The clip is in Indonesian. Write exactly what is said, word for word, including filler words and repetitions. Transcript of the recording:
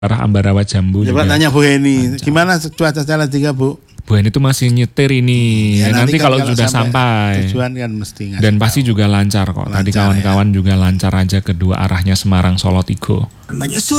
arah Ambarawa Jambu. Coba juga tanya Bu Heni, lancar. gimana cuaca Salatiga Bu? Bu Heni itu masih nyetir ini. Ya, nanti, kan kalau sudah sampai, tujuan kan mesti ngasih dan pasti tahu. juga lancar kok. Lancar, Tadi kawan-kawan ya. juga lancar aja kedua arahnya Semarang Solo Tigo.